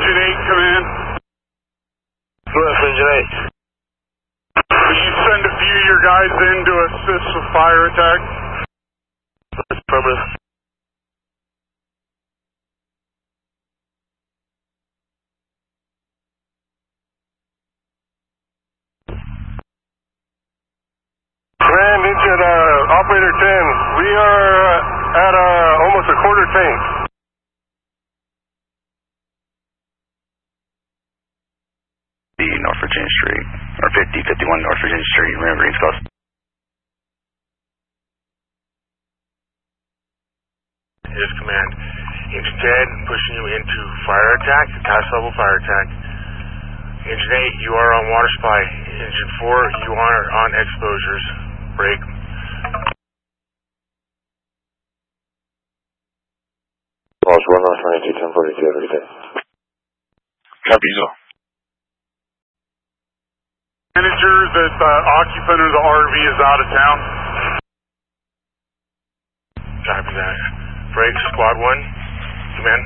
Engine 8, command. US Engine 8. Will you send a few of your guys in to assist with fire attack? Affirmative. Command, engine operator 10. We are at almost a quarter tank. North Virginia Street, or 5051 North Virginia Street, remember East Coast. Yes, command. Engine 10 pushing you into fire attack, task level fire attack. Engine 8, you are on water supply. Engine 4, you are on exposures. Break. Launch 1 North 92, 1042, every day. Copy, so. Manager that the occupant of the RV is out of town. Copy that. Break, squad 1. Command.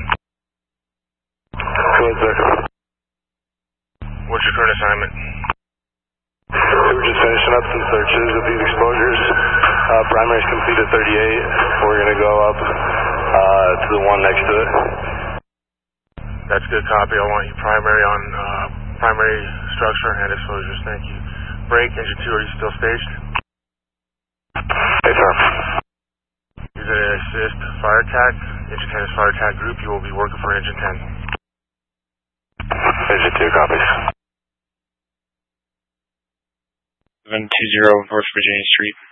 Go ahead, sir. What's your current assignment? We're just finishing up some searches of these exposures. Primary's completed 38. We're going to go up to the one next to it. That's good copy. I want you primary on primary structure and exposures. Thank you. Break, engine 2, are you still staged? Hey, sir. You're going to assist fire attack. Engine 10 is fire attack group. You will be working for engine 10. Engine 2 copies. 720 North Virginia Street.